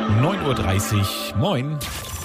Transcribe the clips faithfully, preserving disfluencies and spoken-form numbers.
neun Uhr dreißig, moin.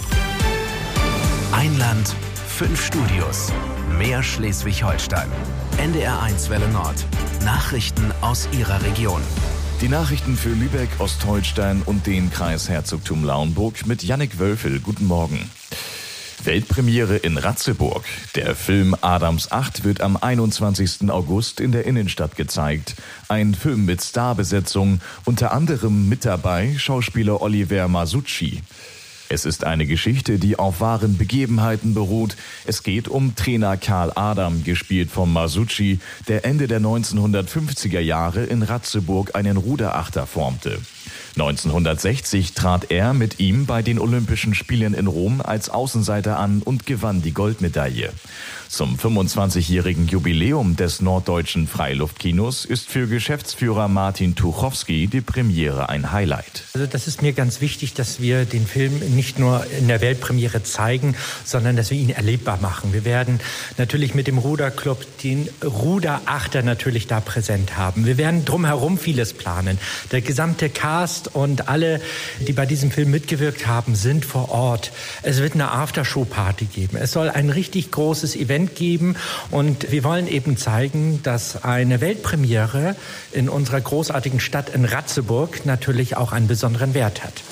Ein Land, fünf Studios. Mehr Schleswig-Holstein. N D R eins Welle Nord. Nachrichten aus Ihrer Region. Die Nachrichten für Lübeck, Ostholstein und den Kreis Herzogtum Lauenburg mit Jannik Wölfel. Guten Morgen. Weltpremiere in Ratzeburg. Der Film Adams acht wird am einundzwanzigsten August in der Innenstadt gezeigt. Ein Film mit Starbesetzung, unter anderem mit dabei Schauspieler Oliver Masucci. Es ist eine Geschichte, die auf wahren Begebenheiten beruht. Es geht um Trainer Karl Adam, gespielt von Masucci, der Ende der neunzehnhundertfünfziger Jahre in Ratzeburg einen Ruderachter formte. neunzehnhundertsechzig trat er mit ihm bei den Olympischen Spielen in Rom als Außenseiter an und gewann die Goldmedaille. Zum fünfundzwanzigjährigen Jubiläum des Norddeutschen Freiluftkinos ist für Geschäftsführer Martin Tuchowski die Premiere ein Highlight. Also das ist mir ganz wichtig, dass wir den Film nicht nur in der Weltpremiere zeigen, sondern dass wir ihn erlebbar machen. Wir werden natürlich mit dem Ruderclub den Ruderachter natürlich da präsent haben. Wir werden drumherum vieles planen. Der gesamte Cast und alle, die bei diesem Film mitgewirkt haben, sind vor Ort. Es wird eine Aftershow-Party geben. Es soll ein richtig großes Event geben und wir wollen eben zeigen, dass eine Weltpremiere in unserer großartigen Stadt in Ratzeburg natürlich auch einen besonderen Wert hat.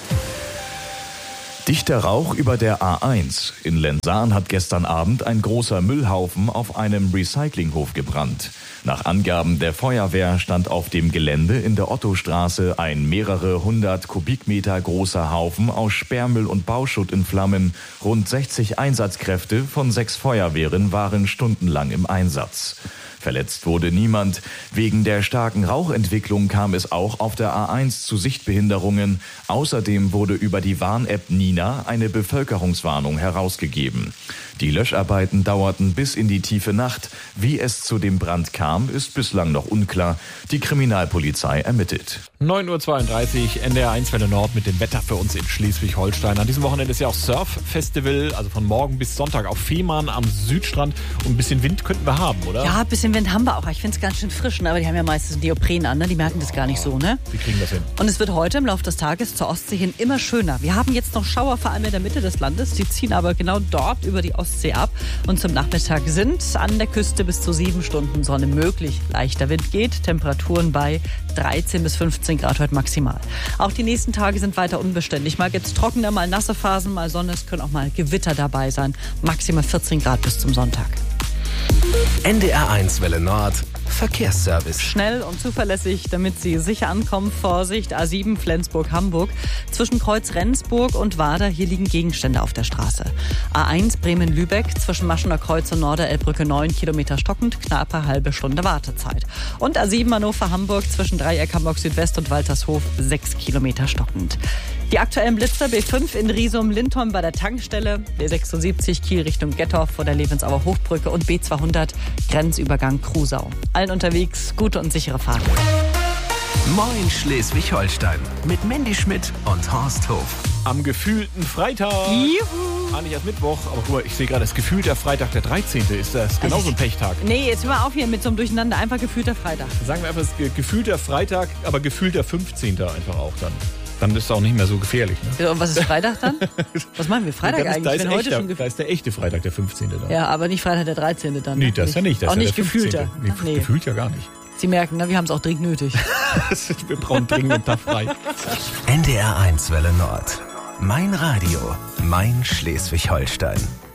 Dichter Rauch über der A eins. In Lensahn hat gestern Abend ein großer Müllhaufen auf einem Recyclinghof gebrannt. Nach Angaben der Feuerwehr stand auf dem Gelände in der Ottostraße ein mehrere hundert Kubikmeter großer Haufen aus Sperrmüll und Bauschutt in Flammen. Rund sechzig Einsatzkräfte von sechs Feuerwehren waren stundenlang im Einsatz. Verletzt wurde niemand. Wegen der starken Rauchentwicklung kam es auch auf der A eins zu Sichtbehinderungen. Außerdem wurde über die Warn-App Nina eine Bevölkerungswarnung herausgegeben. Die Löscharbeiten dauerten bis in die tiefe Nacht. Wie es zu dem Brand kam, ist bislang noch unklar. Die Kriminalpolizei ermittelt. neun Uhr zweiunddreißig, N D R eins Welle Nord mit dem Wetter für uns in Schleswig-Holstein. An diesem Wochenende ist ja auch Surf-Festival, also von morgen bis Sonntag auf Fehmarn am Südstrand. Und ein bisschen Wind könnten wir haben, oder? Ja, ein bisschen Wind haben wir auch. Ich finde es ganz schön frisch, ne? Aber die haben ja meistens Neopren an, ne? Die merken das gar nicht so, ne? Wir kriegen das hin. Und es wird heute im Laufe des Tages zur Ostsee hin immer schöner. Wir haben jetzt noch Schauer, vor allem in der Mitte des Landes. Die ziehen aber genau dort über die Ostsee ab. Und zum Nachmittag sind an der Küste bis zu sieben Stunden Sonne möglich. Leichter Wind geht, Temperaturen bei dreizehn bis fünfzehn Grad heute maximal. Auch die nächsten Tage sind weiter unbeständig. Mal gibt's trockene, mal nasse Phasen, mal Sonne. Es können auch mal Gewitter dabei sein. Maximal vierzehn Grad bis zum Sonntag. N D R eins Welle Nord. Verkehrsservice. Schnell und zuverlässig, damit Sie sicher ankommen. Vorsicht, A sieben Flensburg-Hamburg. Zwischen Kreuz Rendsburg und Wader, hier liegen Gegenstände auf der Straße. A eins Bremen-Lübeck, zwischen Maschener Kreuz und Norderelbbrücke neun Kilometer stockend, knappe halbe Stunde Wartezeit. Und A sieben Hannover-Hamburg, zwischen Dreieck Hamburg Südwest und Waltershof, sechs Kilometer stockend. Die aktuellen Blitzer: B fünf in Riesum-Lindholm bei der Tankstelle, B sechsundsiebzig Kiel Richtung Gettorf vor der Lebensauer Hochbrücke und B zweihundert Grenzübergang Krusau. Allen unterwegs gute und sichere Fahrt. Moin Schleswig-Holstein mit Mandy Schmidt und Horst Hof. Am gefühlten Freitag. Juhu. Eigentlich erst Mittwoch, aber guck mal, ich sehe gerade, das gefühlte Freitag, der dreizehnte Ist das genauso ein Pechtag. Nee, jetzt hör mal auf hier mit so einem Durcheinander. Einfach gefühlter Freitag. Sagen wir einfach, es ist gefühlter Freitag, aber gefühlter fünfzehnte einfach auch dann. Dann ist es auch nicht mehr so gefährlich. Ne? Ja, und was ist Freitag dann? Was machen wir Freitag ist, eigentlich? Da ist, Wenn heute echter, schon gef- da ist der echte Freitag, der fünfzehnte dann. Ja, aber nicht Freitag der dreizehnte dann. Nee, Ne? das ist ja nicht. Das auch ist ja nicht der gefühlter. Nee, Ach, nee. Gefühlt ja gar nicht. Sie merken, ne, wir haben es auch dringend nötig. Wir brauchen dringend einen Tag frei. N D R eins Welle Nord. Mein Radio, mein Schleswig-Holstein.